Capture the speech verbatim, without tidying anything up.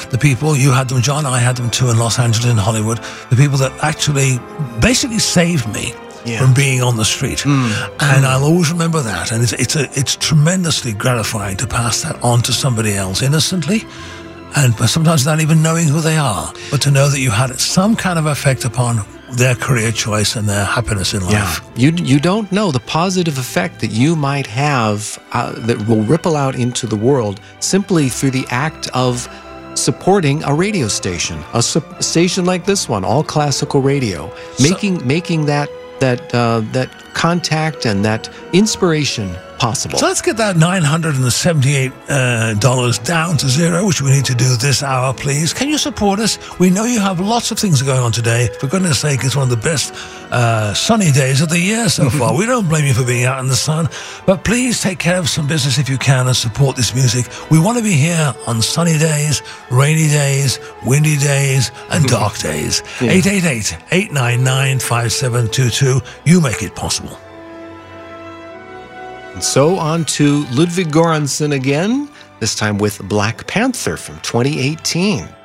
the people, you had them, John, I had them too in Los Angeles and Hollywood, the people that actually basically saved me yeah. from being on the street. Mm. And mm. I'll always remember that. And it's, it's, a, it's tremendously gratifying to pass that on to somebody else innocently, and sometimes not even knowing who they are, but to know that you had some kind of effect upon their career choice and their happiness in life. Yeah. You, you don't know the positive effect that you might have uh, that will ripple out into the world simply through the act of supporting a radio station, a su- station like this one, all classical radio, so, making making that that uh, that contact and that inspiration possible. So let's get that nine hundred seventy-eight dollars uh, down to zero, which we need to do this hour, please. Can you support us? We know you have lots of things going on today. For goodness sake, it's one of the best uh, sunny days of the year so far. We don't blame you for being out in the sun, but please take care of some business if you can and support this music. We want to be here on sunny days, rainy days, windy days, and dark days. Yeah. eight eight eight, eight nine nine, five seven two two. You make it possible. And so on to Ludwig Göransson again, this time with Black Panther from twenty eighteen.